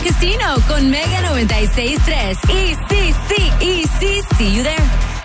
Casino con Mega 96.3. Y sí, see you there.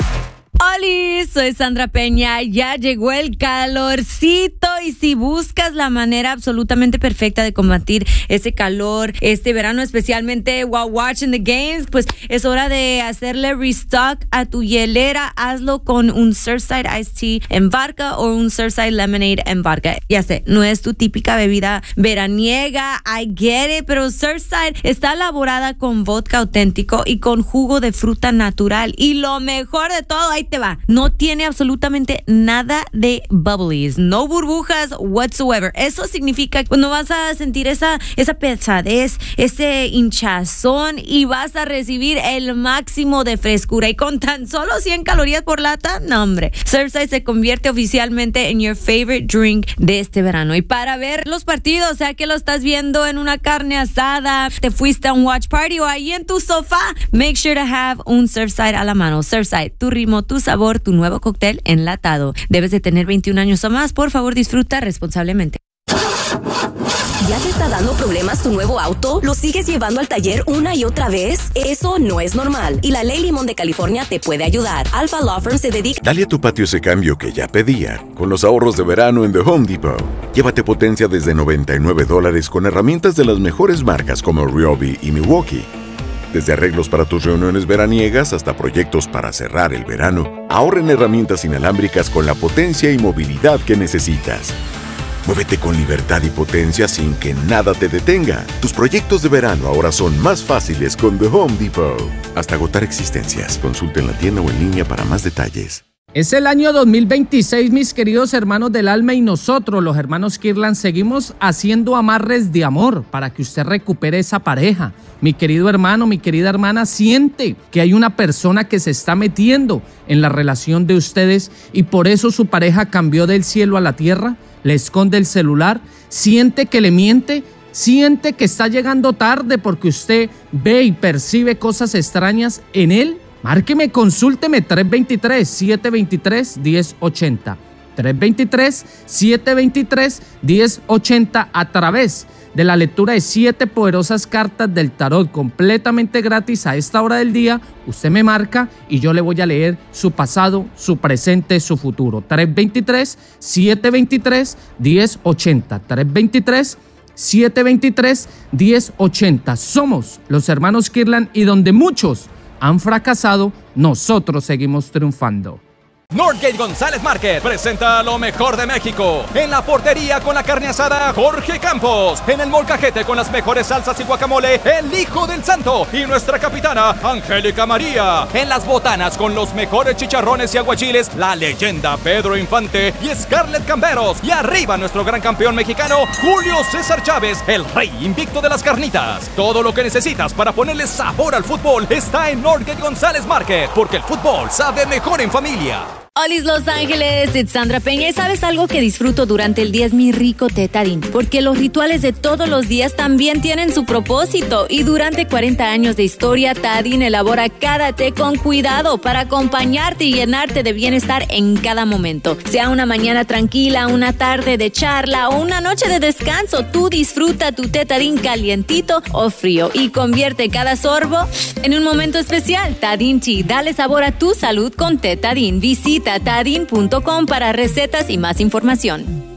Hola, soy Sandra Peña. Ya llegó el calorcito y si buscas la manera absolutamente perfecta de combatir ese calor este verano, especialmente while watching the games, pues es hora de hacerle restock a tu hielera. Hazlo con un Surfside Iced Tea en vodka o un Surfside Lemonade en vodka. Ya sé, no es tu típica bebida veraniega, I get it, pero Surfside está elaborada con vodka auténtico y con jugo de fruta natural. Y lo mejor de todo, ahí te va, no tiene absolutamente nada de bubblies, no burbujas whatsoever. Eso significa que no vas a sentir esa pesadez, ese hinchazón, y vas a recibir el máximo de frescura. Y con tan solo 100 calorías por lata, no hombre, Surfside se convierte oficialmente en your favorite drink de este verano. Y para ver los partidos, o sea que lo estás viendo en una carne asada, te fuiste a un watch party o ahí en tu sofá, make sure to have un Surfside a la mano. Surfside, tu ritmo, tu sabor, tu nuevo cóctel enlatado. Debes de tener 21 años o más. Por favor, disfruta responsablemente. ¿Ya te está dando problemas tu nuevo auto? ¿Lo sigues llevando al taller una y otra vez? Eso no es normal. Y la Ley Limón de California te puede ayudar. Alpha Law Firm se dedica... Dale a tu patio ese cambio que ya pedía. Con los ahorros de verano en The Home Depot. Llévate potencia desde $99 con herramientas de las mejores marcas como Ryobi y Milwaukee. Desde arreglos para tus reuniones veraniegas hasta proyectos para cerrar el verano, ahorra en herramientas inalámbricas con la potencia y movilidad que necesitas. Muévete con libertad y potencia sin que nada te detenga. Tus proyectos de verano ahora son más fáciles con The Home Depot. Hasta agotar existencias. Consulta en la tienda o en línea para más detalles. Es el año 2026, mis queridos hermanos del alma, y nosotros, los hermanos Kirlan, seguimos haciendo amarres de amor para que usted recupere esa pareja. Mi querido hermano, mi querida hermana, siente que hay una persona que se está metiendo en la relación de ustedes y por eso su pareja cambió del cielo a la tierra, le esconde el celular, siente que le miente, siente que está llegando tarde porque usted ve y percibe cosas extrañas en él. Márqueme, consúlteme 323-723-1080. 323-723-1080 a través de la lectura de 7 poderosas cartas del tarot completamente gratis a esta hora del día. Usted me marca y yo le voy a leer su pasado, su presente, su futuro. 323-723-1080. 323-723-1080. Somos los hermanos Kirlan y donde muchos han fracasado, nosotros seguimos triunfando. Northgate González Market presenta lo mejor de México. En la portería con la carne asada, Jorge Campos. En el molcajete con las mejores salsas y guacamole, el Hijo del Santo. Y nuestra capitana, Angélica María. En las botanas con los mejores chicharrones y aguachiles, la leyenda Pedro Infante y Scarlett Camberos. Y arriba nuestro gran campeón mexicano, Julio César Chávez, el rey invicto de las carnitas. Todo lo que necesitas para ponerle sabor al fútbol está en Northgate González Market, porque el fútbol sabe mejor en familia. Hola Los Ángeles, es Sandra Peña y ¿sabes algo que disfruto durante el día? Es mi rico té Tajín, porque los rituales de todos los días también tienen su propósito y durante 40 años de historia, Tajín elabora cada té con cuidado para acompañarte y llenarte de bienestar en cada momento. Sea una mañana tranquila, una tarde de charla o una noche de descanso, tú disfruta tu té Tajín calientito o frío y convierte cada sorbo en un momento especial. Tajín Tea, dale sabor a tu salud con té Tajín. Visita tajín.com para recetas y más información.